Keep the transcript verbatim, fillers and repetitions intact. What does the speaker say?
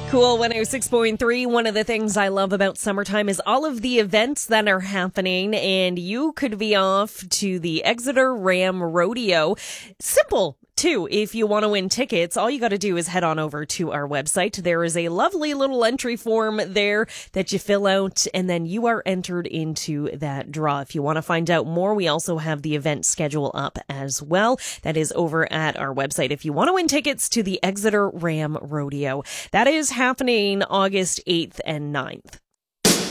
Cool one oh six point three. One of the things I love about summertime is all of the events that are happening, and you could be off to the Exeter Ram Rodeo. Simple, too. If you want to win tickets, all you got to do is head on over to our website. There is a lovely little entry form there that you fill out, and then you are entered into that draw. If you want to find out more, we also have the event schedule up as well. That is over at our website. If you want to win tickets to the Exeter Ram Rodeo, that is happening August eighth and ninth.